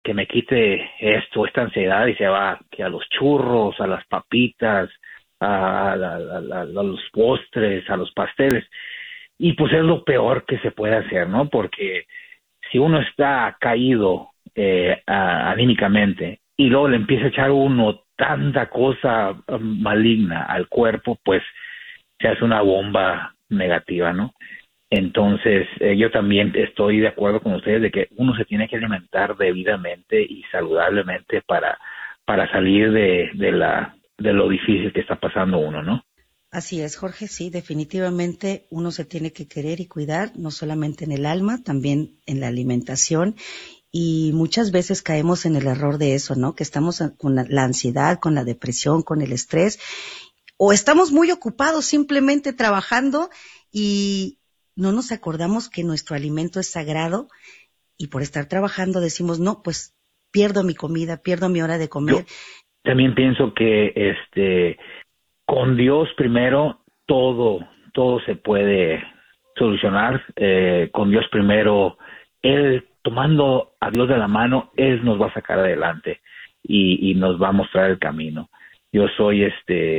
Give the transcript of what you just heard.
que me quite esta ansiedad, y se va que a los churros, a las papitas, a los postres, a los pasteles. Y pues es lo peor que se puede hacer, ¿no? Porque si uno está caído anímicamente y luego le empieza a echar uno tanta cosa maligna al cuerpo, pues se hace una bomba negativa, ¿no? Entonces, yo también estoy de acuerdo con ustedes de que uno se tiene que alimentar debidamente y saludablemente para salir de lo difícil que está pasando uno, ¿no? Así es, Jorge, sí, definitivamente uno se tiene que querer y cuidar, no solamente en el alma, también en la alimentación. Y muchas veces caemos en el error de eso, ¿no? Que estamos con la ansiedad, con la depresión, con el estrés, o estamos muy ocupados simplemente trabajando y no nos acordamos que nuestro alimento es sagrado, y por estar trabajando decimos, no, pues pierdo mi comida, pierdo mi hora de Yo comer. también pienso que con Dios primero todo se puede solucionar. Con Dios primero, Él, tomando a Dios de la mano, Él nos va a sacar adelante y nos va a mostrar el camino. Yo soy